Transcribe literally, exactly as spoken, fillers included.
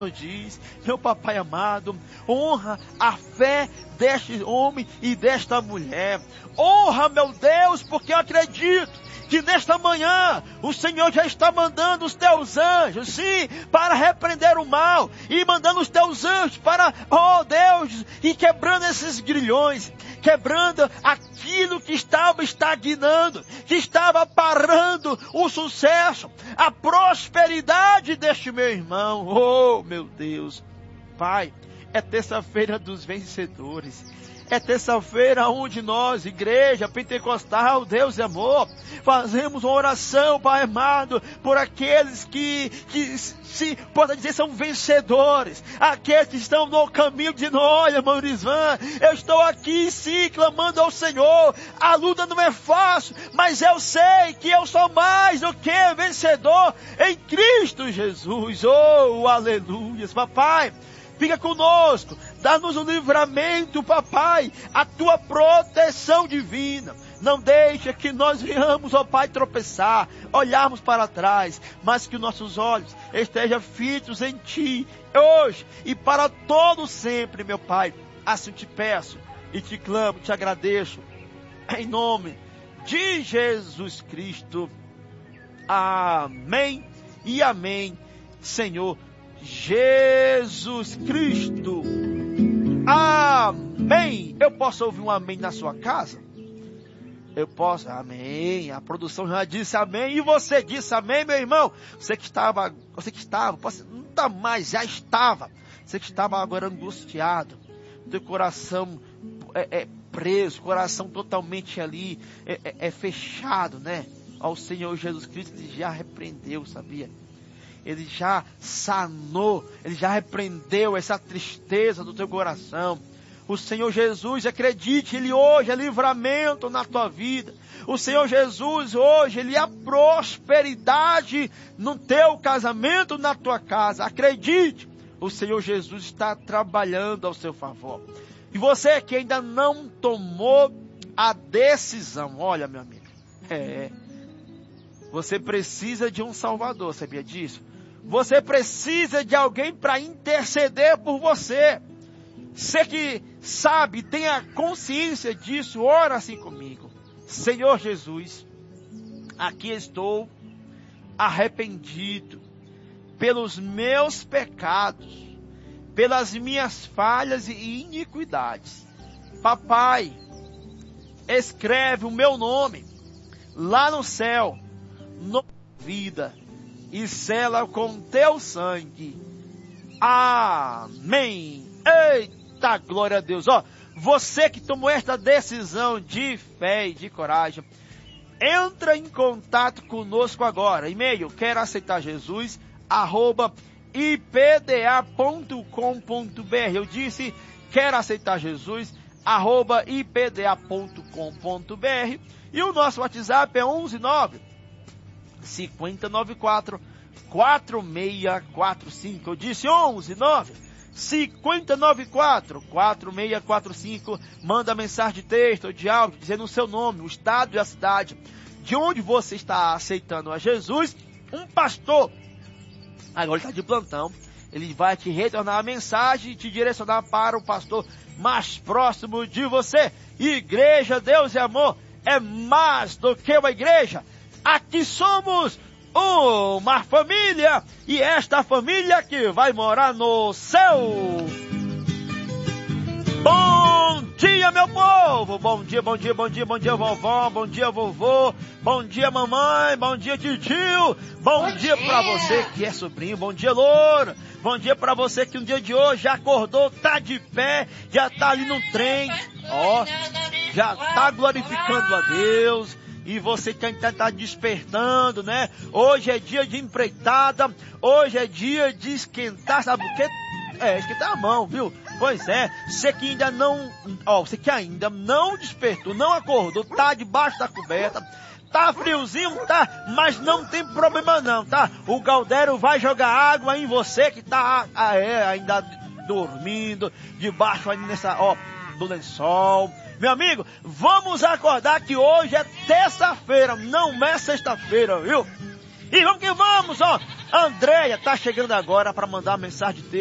diz, meu papai amado, honra a fé deste homem e desta mulher. Honra, meu Deus, porque eu acredito que nesta manhã o Senhor já está mandando os teus anjos, sim, para repreender o mal, e mandando os teus anjos para, oh Deus, e quebrando esses grilhões, quebrando aquilo que estava estagnando, que estava parando o sucesso, a prosperidade deste meu irmão. Oh, meu Deus, Pai, é terça-feira dos vencedores. É terça-feira onde nós, igreja pentecostal, Deus e amor, fazemos uma oração, Pai amado, por aqueles que, que se pode dizer, são vencedores. Aqueles que estão no caminho dizendo, olha, irmão Irisvan, eu estou aqui sim, clamando ao Senhor. A luta não é fácil, mas eu sei que eu sou mais do que vencedor em Cristo Jesus. Oh, aleluia, papai. Fica conosco, dá-nos um livramento, papai, a tua proteção divina. Não deixa que nós venhamos, ó Pai, tropeçar, olharmos para trás, mas que nossos olhos estejam fitos em Ti, hoje e para todo sempre, meu Pai. Assim te peço e te clamo, te agradeço, em nome de Jesus Cristo. Amém e amém, Senhor Jesus Cristo. Amém. Eu posso ouvir um amém na sua casa? Eu posso, amém. A produção já disse amém. E você disse amém, meu irmão? Você que estava, você que estava, posso, não está mais, já estava. Você que estava agora angustiado, teu coração é, é preso, coração totalmente ali, é, é, é fechado, né? Ao Senhor Jesus Cristo, Ele já repreendeu, sabia? Ele já sanou, Ele já repreendeu essa tristeza do teu coração. O Senhor Jesus, acredite, Ele hoje é livramento na tua vida. O Senhor Jesus hoje, Ele é prosperidade no teu casamento, na tua casa. Acredite, o Senhor Jesus está trabalhando ao seu favor. E você que ainda não tomou a decisão, olha, meu amigo, é, você precisa de um Salvador, sabia disso? Você precisa de alguém para interceder por você. Você que sabe, tenha consciência disso, ora assim comigo. Senhor Jesus, aqui estou arrependido pelos meus pecados, pelas minhas falhas e iniquidades. Papai, escreve o meu nome lá no céu, na vida, e sela com teu sangue. Amém. Eita, glória a Deus. Ó, você que tomou esta decisão de fé e de coragem, entra em contato conosco agora. E-mail, quero aceitar Jesus, arroba ipda ponto com ponto br. Eu disse, quero aceitar Jesus, arroba ipda ponto com ponto br. E o nosso WhatsApp é onze nove cinco nove quatro quatro seis quatro cinco. Eu disse onze nove cinco nove quatro quatro seis quatro cinco. Manda mensagem de texto ou de áudio dizendo o seu nome, o estado e a cidade de onde você está aceitando a Jesus. Um pastor, agora ele está de plantão, ele vai te retornar a mensagem e te direcionar para o pastor mais próximo de você. Igreja Deus e Amor é mais do que uma igreja. Aqui somos uma família, e esta família que vai morar no céu. Bom dia, meu povo! Bom dia, bom dia, bom dia, bom dia, vovó, bom dia, vovô, bom dia, mamãe, bom dia, titio, bom, bom dia, dia para você que é sobrinho, bom dia, louro, bom dia para você que um dia de hoje já acordou, tá de pé, já tá ali no trem, ó, já tá glorificando a Deus. E você que ainda está despertando, né? Hoje é dia de empreitada, hoje é dia de esquentar, sabe o quê? É, esquentar a mão, viu? Pois é, você que ainda não, ó, você que ainda não despertou, não acordou, tá debaixo da coberta, tá friozinho, tá? Mas não tem problema não, tá? O Galdério vai jogar água em você que tá, ah, é, ainda dormindo, debaixo aí nessa, ó, do lençol. Meu amigo, vamos acordar que hoje é terça-feira, não é sexta-feira, viu? E vamos que vamos, ó. Andréia está chegando agora para mandar uma mensagem de